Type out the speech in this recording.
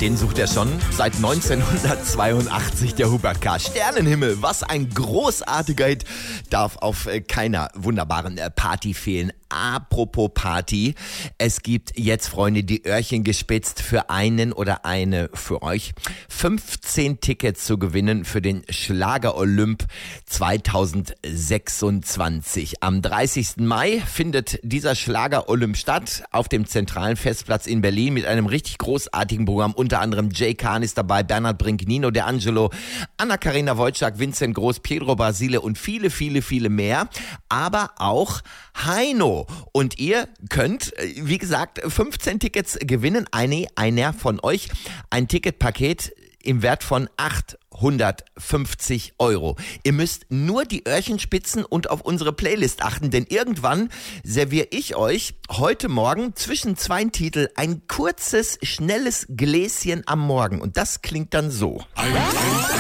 Den sucht er schon seit 1982, der Hubert K. Sternenhimmel, was ein großartiger Hit, darf auf keiner wunderbaren Party fehlen. Apropos Party, es gibt jetzt, Freunde, die Öhrchen gespitzt für einen oder eine für euch. 15 Tickets zu gewinnen für den Schlager-Olymp 2026. Am 30. Mai findet dieser Schlager-Olymp statt auf dem zentralen Festplatz in Berlin mit einem richtig großartigen Programm. Unter anderem Jay Kahn ist dabei, Bernhard Brink, Nino De Angelo, Anna-Karina Wojcik, Vincent Groß, Pedro Basile und viele, viele, viele mehr. Aber auch Heino. Und ihr könnt, wie gesagt, 15 Tickets gewinnen. Einer von euch ein Ticketpaket im Wert von 850 €. Ihr müsst nur die Öhrchen spitzen und auf unsere Playlist achten, denn irgendwann serviere ich euch heute Morgen zwischen zwei Titel ein kurzes, schnelles Gläschen am Morgen. Und das klingt dann so.